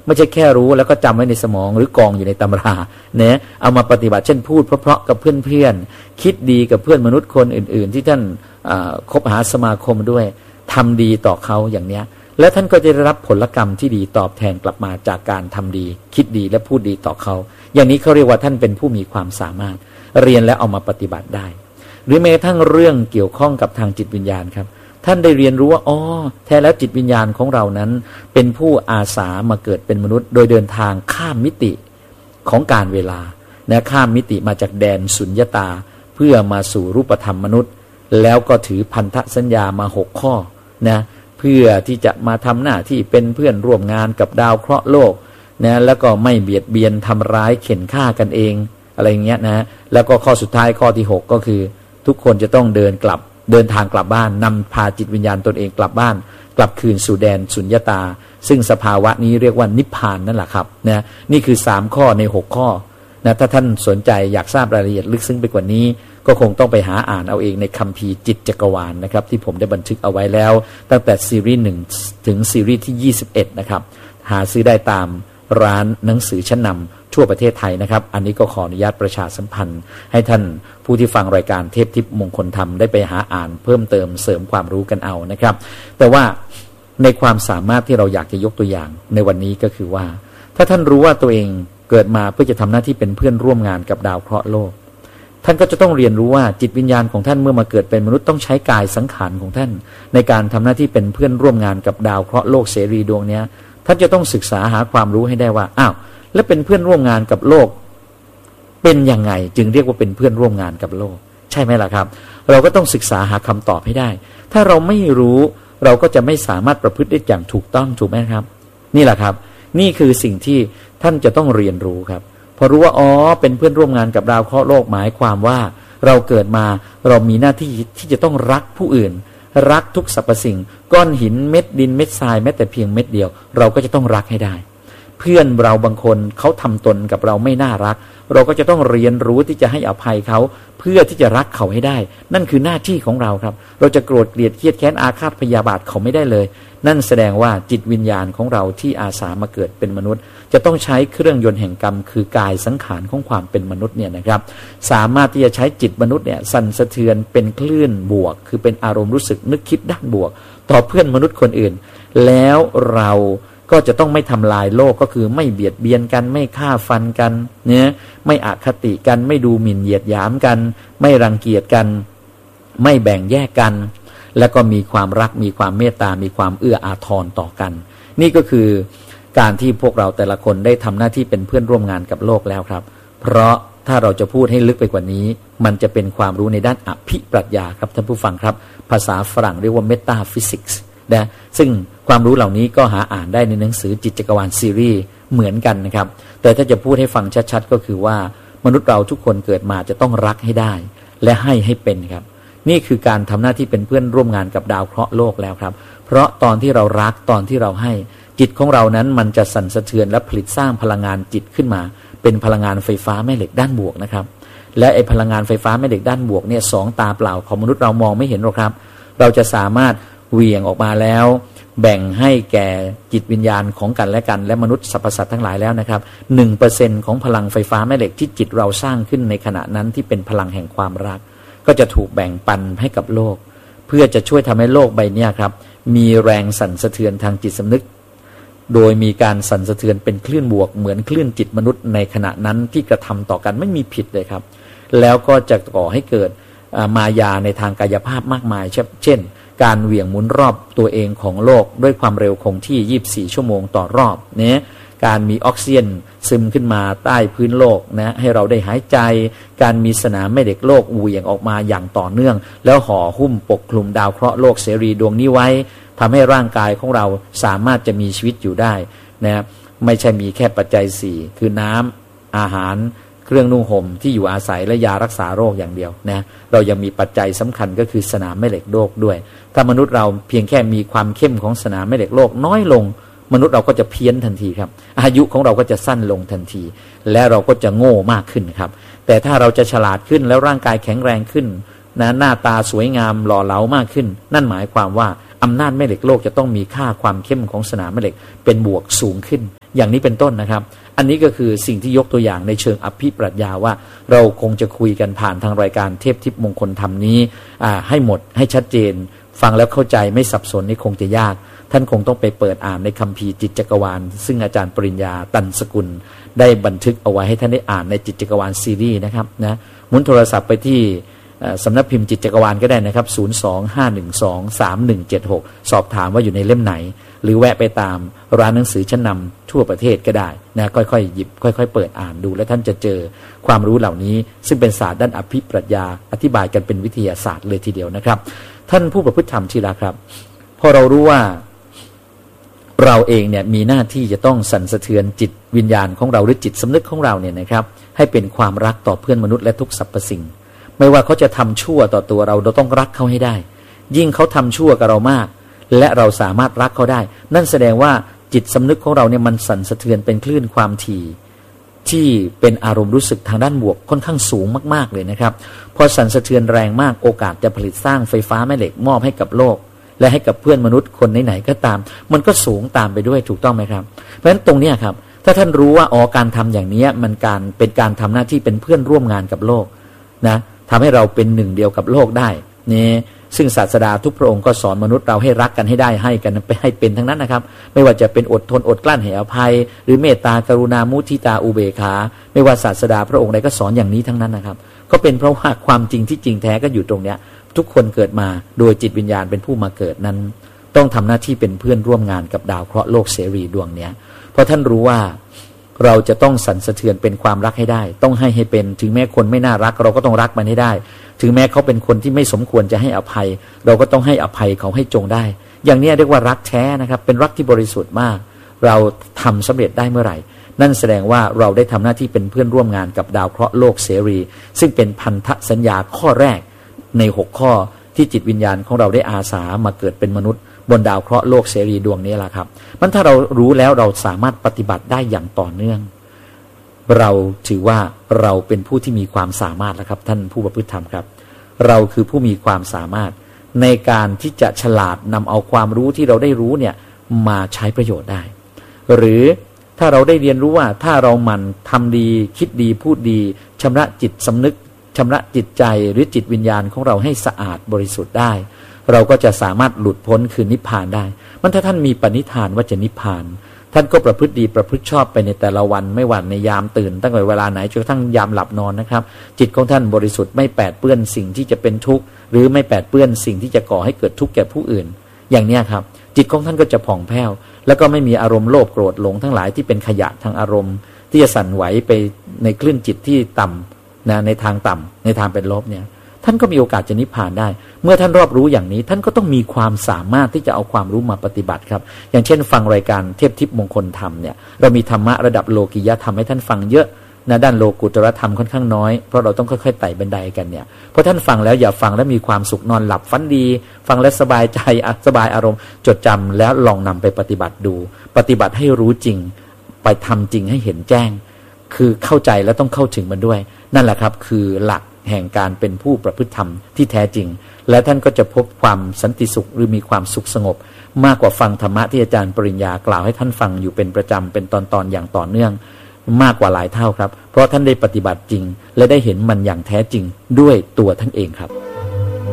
ไม่ใช่แค่รู้แล้วก็จำไว้ในสมองหรือกองอยู่ในตำราเนี่ยเอามาปฏิบัติเช่นพูดเพราะๆกับเพื่อนๆคิดดีกับเพื่อนมนุษย์คนอื่นๆที่ท่านคบหาสมาคมด้วยทำดีต่อเขาอย่างเนี้ยและท่านก็จะได้รับผลกรรมที่ดีตอบแทนกลับมาจากการทำดีคิดดีและพูดดีต่อเขาอย่างนี้เขาเรียกว่าท่านเป็นผู้มีความสามารถเรียนแล้วเอามาปฏิบัติได้หรือแม้กระทั่งเรื่องเกี่ยวข้องกับทางจิตวิญญาณครับท่านได้เรียนรู้ว่าอ๋อแท้แล้วจิตวิญญาณของเรานั้นเป็นผู้อาสามาเกิดเป็นมนุษย์โดยเดินทางข้ามมิติของการเวลานะข้ามมิติมาจากแดนสุญญตาเพื่อมาสู่รูปธรรมมนุษย์แล้วก็ถือพันธสัญญามา6ข้อนะเพื่อที่จะมาทำหน้าที่เป็นเพื่อนร่วมงานกับดาวเคราะห์โลกนะแล้วก็ไม่เบียดเบียนทำร้ายเข็นฆ่ากันเองอะไรอย่างเงี้ยนะแล้วก็ข้อสุดท้ายข้อที่6ก็คือทุกคนจะต้องเดินทางกลับบ้านนำพาจิตวิญญาณตนเองกลับบ้านกลับคืนสู่แดนสุญญตาซึ่งสภาวะนี้เรียกว่านิพพานนั่นแหละครับนะนี่คือ3ข้อใน6ข้อนะถ้าท่านสนใจอยากทราบรายละเอียดลึกซึ้งไปกว่านี้ก็คงต้องไปหาอ่านเอาเองในคัมภีร์จิตจักรวาลนะครับที่ผมได้บันทึกเอาไว้แล้วตั้งแต่ซีรีส์1ถึงซีรีส์ที่21นะครับหาซื้อได้ตามร้านหนังสือชั้นนำทั่วประเทศไทยนะครับอันนี้ก็ขออนุญาตประชาสัมพันธ์ให้ท่านผู้ที่ฟังรายการเทพทิพย์มงคลธรรมได้ไปหาอ่านเพิ่มเติมเสริมความรู้กันเอานะครับแต่ว่าในความสามารถที่เราอยากจะยกตัวอย่างในวันนี้ก็คือว่าถ้าท่านรู้ว่าตัวเองเกิดมาเพื่อจะทำหน้าที่เป็นเพื่อนร่วมงานกับดาวเคราะห์โลกท่านก็จะต้องเรียนรู้ว่าจิตวิญญาณของท่านเมื่อมาเกิดเป็นมนุษย์ต้องใช้กายสังขารของท่านในการทำหน้าที่เป็นเพื่อนร่วมงานกับดาวเคราะห์โลกเสรีดวงนี้ท่านจะต้องศึกษาหาความรู้ให้ได้ว่าอ้าวและเป็นเพื่อนร่วมงานกับโลกเป็นยังไงจึงเรียกว่าเป็นเพื่อนร่วมงานกับโลกใช่ไหมล่ะครับเราก็ต้องศึกษาหาคำตอบให้ได้ถ้าเราไม่รู้เราก็จะไม่สามารถประพฤติได้อย่างถูกต้องถูกไหมครับนี่แหละครับนี่คือสิ่งที่ท่านจะต้องเรียนรู้ครับพอรู้ว่าอ๋อเป็นเพื่อนร่วมงานกับดาวเคราะห์โลกหมายความว่าเราเกิดมาเรามีหน้าที่ที่จะต้องรักผู้อื่นรักทุกสรรพสิ่งก้อนหินเม็ดดินเม็ดทรายแม้แต่เพียงเม็ดเดียวเราก็จะต้องรักให้ได้เพื่อนเราบางคนเขาทำตนกับเราไม่น่ารักเราก็จะต้องเรียนรู้ที่จะให้อภัยเขาเพื่อที่จะรักเขาให้ได้นั่นคือหน้าที่ของเราครับเราจะโกรธเกลียดเครียดแค้นอาฆาตพยาบาทเขาไม่ได้เลยนั่นแสดงว่าจิตวิญญาณของเราที่อาสามาเกิดเป็นมนุษย์จะต้องใช้เครื่องยนต์แห่งกรรมคือกายสังขารของความเป็นมนุษย์เนี่ยนะครับสามารถที่จะใช้จิตมนุษย์เนี่ยสั่นสะเทือนเป็นคลื่นบวกคือเป็นอารมณ์รู้สึกนึกคิดด้านบวกต่อเพื่อนมนุษย์คนอื่นแล้วเราก็จะต้องไม่ทำลายโลกก็คือไม่เบียดเบียนกันไม่ฆ่าฟันกันเนี่ยไม่อคติกันไม่ดูหมิ่นเหยียดหยามกันไม่รังเกียจกันไม่แบ่งแยกกันแล้วก็มีความรักมีความเมตตามีความเอื้ออาทรต่อกันนี่ก็คือการที่พวกเราแต่ละคนได้ทำหน้าที่เป็นเพื่อนร่วมงานกับโลกแล้วครับเพราะถ้าเราจะพูดให้ลึกไปกว่านี้มันจะเป็นความรู้ในด้านอภิปรัชญาครับท่านผู้ฟังครับภาษาฝรั่งเรียกว่าเมตาฟิสิกส์นะซึ่งความรู้เหล่านี้ก็หาอ่านได้ในหนังสือจิตจักรวาลซีรีส์เหมือนกันนะครับแต่ถ้าจะพูดให้ฟังชัดๆก็คือว่ามนุษย์เราทุกคนเกิดมาจะต้องรักให้ได้และให้เป็นครับนี่คือการทำหน้าที่เป็นเพื่อนร่วมงานกับดาวเคราะห์โลกแล้วครับเพราะตอนที่เรารักตอนที่เราให้จิตของเรานั้นมันจะสั่นสะเทือนและผลิตสร้างพลังงานจิตขึ้นมาเป็นพลังงานไฟฟ้าแม่เหล็กด้านบวกนะครับและไอ้พลังงานไฟฟ้าแม่เหล็กด้านบวกเนี่ยสองตาเปล่าของมนุษย์เรามองไม่เห็นหรอกครับเราจะสามารถเหวี่ยงออกมาแล้วแบ่งให้แก่จิตวิญญาณของกันและกันและมนุษย์สรรพสัตว์ทั้งหลายแล้วนะครับ 1% ของพลังไฟฟ้าแม่เหล็กที่จิตเราสร้างขึ้นในขณะนั้นที่เป็นพลังแห่งความรักก็จะถูกแบ่งปันให้กับโลกเพื่อจะช่วยทำให้โลกใบนี้ครับมีแรงสั่นสะเทือนทางจิตสำนึกโดยมีการสั่นสะเทือนเป็นคลื่นบวกเหมือนคลื่นจิตมนุษย์ในขณะนั้นที่กระทำต่อกันไม่มีผิดเลยครับแล้วก็จะก่อให้เกิดมายาในทางกายภาพมากมายเช่นการเหวี่ยงหมุนรอบตัวเองของโลกด้วยความเร็วคงที่24ชั่วโมงต่อรอบเนี่ยการมีออกซิเจนซึมขึ้นมาใต้พื้นโลกนะให้เราได้หายใจการมีสนามแม่เหล็กโลกเหวี่ยงออกมาอย่างต่อเนื่องแล้วห่อหุ้มปกคลุมดาวเคราะห์โลกเสรีดวงนี้ไว้ทำให้ร่างกายของเราสามารถจะมีชีวิตอยู่ได้นะไม่ใช่มีแค่ปัจจัย4คือน้ำอาหารเครื่องนุ่งห่มที่อยู่อาศัยและยารักษาโรคอย่างเดียวนะเรายังมีปัจจัยสำคัญก็คือสนามแม่เหล็กโลกด้วยถ้ามนุษย์เราเพียงแค่มีความเข้มของสนามแม่เหล็กโลกน้อยลงมนุษย์เราก็จะเพี้ยนทันทีครับอายุของเราก็จะสั้นลงทันทีและเราก็จะโง่มากขึ้นครับแต่ถ้าเราจะฉลาดขึ้นแล้วร่างกายแข็งแรงขึ้นนะหน้าตาสวยงามหล่อเหลามากขึ้นนั่นหมายความว่าอำนาจแม่เหล็กโลกจะต้องมีค่าความเข้มของสนามแม่เหล็กเป็นบวกสูงขึ้นอย่างนี้เป็นต้นนะครับอันนี้ก็คือสิ่งที่ยกตัวอย่างในเชิงอภิปรัชญาว่าเราคงจะคุยกันผ่านทางรายการเทพทิพย์มงคลธรรมนี้ให้หมดให้ชัดเจนฟังแล้วเข้าใจไม่สับสนนี่คงจะยากท่านคงต้องไปเปิดอ่านในคัมภีร์จิตจักรวาลซึ่งอาจารย์ปริญญาตันสกุลได้บันทึกเอาไว้ให้ท่านได้อ่านในจิตจักรวาลซีรีส์นะครับนะหมุนโทรศัพท์ไปที่สำนักพิมพ์จิตจักรวาลก็ได้นะครับ025123176สอบถามว่าอยู่ในเล่มไหนหรือแวะไปตามร้านหนังสือชั้นนำทั่วประเทศก็ได้นะค่อยๆหยิบค่อยๆเปิดอ่านดูแล้วท่านจะเจอความรู้เหล่านี้ซึ่งเป็นศาสตร์ด้านอภิปรัชญาอธิบายกันเป็นวิทยาศาสตร์เลยทีเดียวนะครับท่านผู้ประพฤติธรรมที่รักครับพอเรารู้ว่าเราเองเนี่ยมีหน้าที่จะต้องสั่นสะเทือนจิตวิญญาณของเราหรือจิตสำนึกของเราเนี่ยนะครับให้เป็นความรักต่อเพื่อนมนุษย์และทุกสรรพสิ่งไม่ว่าเขาจะทำชั่วต่อตัวเราต้องรักเขาให้ได้ยิ่งเขาทำชั่วกับเรามากและเราสามารถรักเขาได้นั่นแสดงว่าจิตสำนึกของเราเนี่ยมันสั่นสะเทือนเป็นคลื่นความถี่ที่เป็นอารมณ์รู้สึกทางด้านบวกค่อนข้างสูงมากๆเลยนะครับพอสั่นสะเทือนแรงมากโอกาสจะผลิตสร้างไฟฟ้าแม่เหล็กมอบให้กับโลกและให้กับเพื่อนมนุษย์คนไหนๆก็ตามมันก็สูงตามไปด้วยถูกต้องไหมครับเพราะฉะนั้นตรงนี้ครับถ้าท่านรู้ว่าการทำอย่างนี้มันเป็นการทำหน้าที่เป็นเพื่อนร่วมงานกับโลกนะทำให้เราเป็นหนึ่งเดียวกับโลกได้นี่ซึ่งศาสดาทุกพระองค์ก็สอนมนุษย์เราให้รักกันให้ได้ให้กันไปให้เป็นทั้งนั้นนะครับไม่ว่าจะเป็นอดทนอดกลั้นให้อภัยหรือเมตตากรุณามุทิตาอุเบกขาไม่ว่าศาสดาพระองค์ใดก็สอนอย่างนี้ทั้งนั้นนะครับก็เป็นเพราะว่าความจริงที่จริงแท้ก็อยู่ตรงเนี้ยทุกคนเกิดมาโดยจิตวิญญาณเป็นผู้มาเกิดนั้นต้องทำหน้าที่เป็นเพื่อนร่วมงานกับดาวเคราะห์โลกเสรีดวงเนี้ยเพราะท่านรู้ว่าเราจะต้องสั่นสะเทือนเป็นความรักให้ได้ต้องให้เป็นถึงแม้คนไม่น่ารักเราก็ต้องรักมันให้ได้ถึงแม้เขาเป็นคนที่ไม่สมควรจะให้อภัยเราก็ต้องให้อภัยเขาให้จงได้อย่างนี้เรียกว่ารักแท้นะครับเป็นรักที่บริสุทธิ์มากเราทำสำเร็จได้เมื่อไหร่นั่นแสดงว่าเราได้ทำหน้าที่เป็นเพื่อนร่วมงานกับดาวเคราะห์โลกเสรีซึ่งเป็นพันธสัญญาข้อแรกใน6ข้อที่จิตวิญญาณของเราได้อาสามาเกิดเป็นมนุษย์บนดาวเคราะห์โลกเสรีดวงนี้แหละครับมันถ้าเรารู้แล้วเราสามารถปฏิบัติได้อย่างต่อเนื่องเราถือว่าเราเป็นผู้ที่มีความสามารถแล้วครับท่านผู้ประพฤติธรรมครับเราคือผู้มีความสามารถในการที่จะฉลาดนำเอาความรู้ที่เราได้รู้เนี่ยมาใช้ประโยชน์ได้หรือถ้าเราได้เรียนรู้ว่าถ้าเราหมั่นทำดีคิดดีพูดดีชำระจิตสำนึกชำระจิตใจหรือจิตวิญญาณของเราให้สะอาดบริสุทธิ์ได้เราก็จะสามารถหลุดพ้นคือนิพพานได้มันถ้าท่านมีปณิธานว่าจะนิพพานท่านก็ประพฤติดีประพฤติชอบไปในแต่ละวันไม่หวั่นในยามตื่นตั้งแต่เวลาไหนจนกระทั่งยามหลับนอนนะครับจิตของท่านบริสุทธิ์ไม่แปดเปื้อนสิ่งที่จะเป็นทุกข์หรือไม่แปดเปื้อนสิ่งที่จะก่อให้เกิดทุกข์แก่ผู้อื่นอย่างนี้ครับจิตของท่านก็จะผ่องแผ้วแล้วก็ไม่มีอารมณ์โลภโกรธหลงทั้งหลายที่เป็นขยะทางอารมณ์ที่จะสั่นไหวไปในคลื่นจิตที่ต่ำนะในทางต่ำในทางเป็นลบเนี่ยท่านก็มีโอกาสจะนิพพานได้เมื่อท่านรอบรู้อย่างนี้ท่านก็ต้องมีความสามารถที่จะเอาความรู้มาปฏิบัติครับอย่างเช่นฟังรายการเทพทิพย์มงคลธรรมเนี่ยเรามีธรรมะระดับโลกิยธรรมให้ท่านฟังเยอะนะด้านโลกุตรธรรมค่อนข้างน้อยเพราะเราต้องค่อยๆไต่บันไดกันเนี่ยเพราะท่านฟังแล้วอย่าฟังแล้วมีความสุขนอนหลับฝันดีฟังแล้วสบายใจสบายอารมณ์จดจำแล้วลองนำไปปฏิบัติดูปฏิบัติให้รู้จริงไปทำจริงให้เห็นแจ้งคือเข้าใจแล้วต้องเข้าถึงมันด้วยนั่นแหละครับคือหลักแห่งการเป็นผู้ประพฤติธรรมที่แท้จริงและท่านก็จะพบความสันติสุขหรือมีความสุขสงบมากกว่าฟังธรรมะที่อาจารย์ปริญญากล่าวให้ท่านฟังอยู่เป็นประจำเป็นตอนๆอย่างต่อเนื่องมากกว่าหลายเท่าครับเพราะท่านได้ปฏิบัติจริงและได้เห็นมันอย่างแท้จริงด้วยตัวท่านเองครับ